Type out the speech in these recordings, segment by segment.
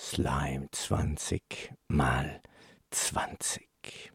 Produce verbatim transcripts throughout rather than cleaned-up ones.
Slime zwanzig mal zwanzig.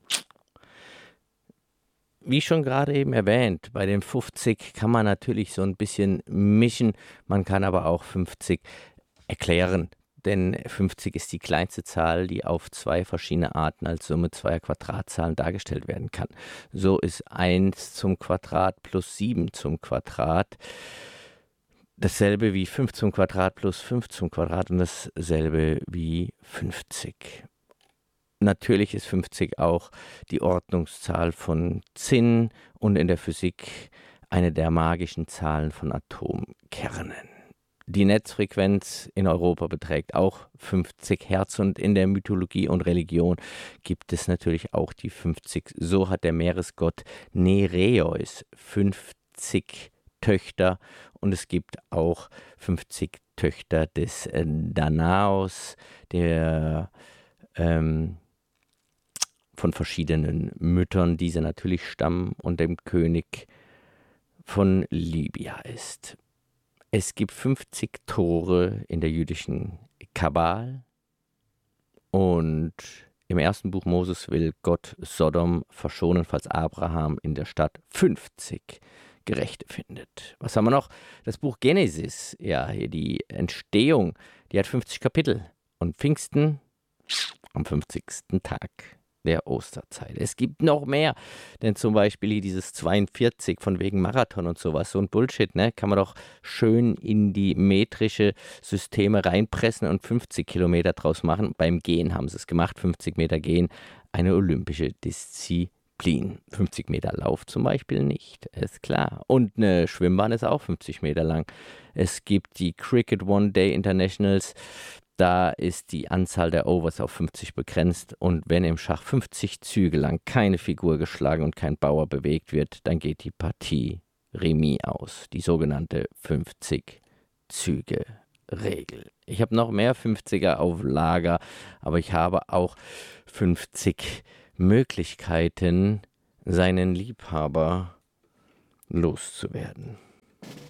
Wie schon gerade eben erwähnt, bei den fünfzig kann man natürlich so ein bisschen mischen, man kann aber auch fünfzig erklären, denn fünfzig ist die kleinste Zahl, die auf zwei verschiedene Arten als Summe zweier Quadratzahlen dargestellt werden kann. So ist eins zum Quadrat plus sieben zum Quadrat dasselbe wie fünf zum Quadrat plus fünf zum Quadrat und dasselbe wie fünfzig. Natürlich ist fünfzig auch die Ordnungszahl von Zinn und in der Physik eine der magischen Zahlen von Atomkernen. Die Netzfrequenz in Europa beträgt auch fünfzig Hertz und in der Mythologie und Religion gibt es natürlich auch die fünfzig. So hat der Meeresgott Nereus fünfzig Töchter und es gibt auch fünfzig Töchter des äh, Danaos, der ähm, von verschiedenen Müttern, diese natürlich stammen und dem König von Libya ist. Es gibt fünfzig Tore in der jüdischen Kabal und im ersten Buch Moses will Gott Sodom verschonen, falls Abraham in der Stadt fünfzig Gerechte findet. Was haben wir noch? Das Buch Genesis, ja, hier die Entstehung, die hat fünfzig Kapitel und Pfingsten am fünfzigsten Tag der Osterzeit. Es gibt noch mehr, denn zum Beispiel hier dieses zweiundvierzig von wegen Marathon und sowas, so ein Bullshit, ne, kann man doch schön in die metrische Systeme reinpressen und fünfzig Kilometer draus machen. Beim Gehen haben sie es gemacht, fünfzig Meter Gehen, eine olympische Disziplin. fünfzig Meter Lauf zum Beispiel nicht, ist klar. Und eine Schwimmbahn ist auch fünfzig Meter lang. Es gibt die Cricket One Day Internationals. Da ist die Anzahl der Overs auf fünfzig begrenzt und wenn im Schach fünfzig Züge lang keine Figur geschlagen und kein Bauer bewegt wird, dann geht die Partie Remis aus. Die sogenannte fünfzig-Züge-Regel. Ich habe noch mehr fünfziger auf Lager, aber ich habe auch fünfzig Möglichkeiten, seinen Liebhaber loszuwerden.